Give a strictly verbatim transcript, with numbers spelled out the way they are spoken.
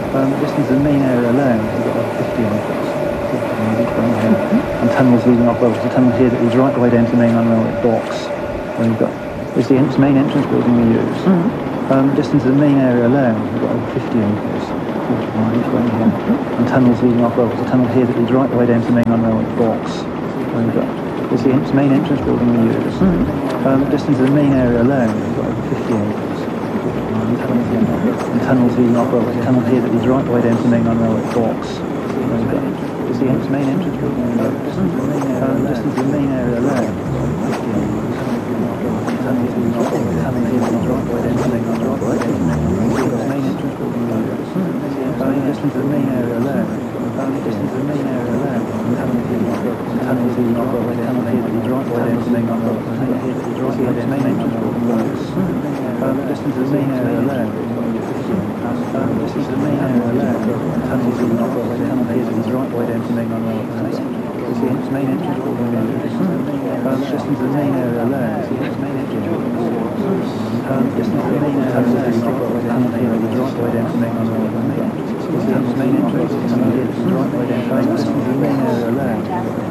Um, distance to the main area alone, we've got over fifty on fifty miles each way here. And tunnels leading off, well, there's a tunnel here that leads right the way down to the main line railway docks. Where we've got, it's the en- main entrance building we use. Mm-hmm. Um, distance to the main area alone, we've got over fifty acres, forty miles each way here. And tunnels leading off, well, there's a tunnel here that leads right the way down to the main line railway docks. Where we've got, it's the en- main entrance building we use. Mm-hmm. Um, distance to the main area alone, we've got over fifty acres. And tunnels leading off, well, there's a tunnel here that leads right the way down to the main line railway docks. It's the en- main entrance building we use. Um, distance to the main area alone, fifty acres. Tunnels leading off, well, there's a tunnel here that leads right the way down to the main line railway docks. It's the main entrance building we use. Um, distance to the main area alone. Um, distance to the main area alone. Tunnels leading off, well, there's a tunnel here that leads right the way down to the main line railway docks. It's the main entrance building we use. Um, distance to the main area alone. Um, distance to the main area alone. Tunnels leading off, well, there's a tunnel here that leads right the way down to the main line railway docks. It's the main entrance building we use. Um, distance to the main area alone. It's the main entrance building we use. Um, distance to the main area alone. Tunnels leading off, well, there's a tunnel here that leads right the way down to the main line railway docks. It's the main entrance building we use. Right the way down to the main area alone.